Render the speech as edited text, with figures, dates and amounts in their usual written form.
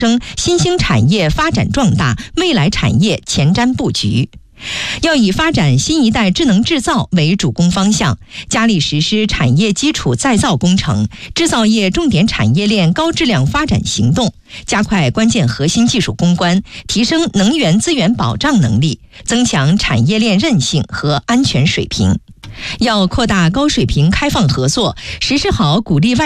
新兴产业发展壮大，未来产业前瞻布局。要以发展新一代智能制造为主攻方向，加力实施产业基础再造工程、制造业重点产业链高质量发展行动，加快关键核心技术攻关，提升能源资源保障能力，增强产业链韧性和安全水平。要扩大高水平开放合作，实施好鼓励外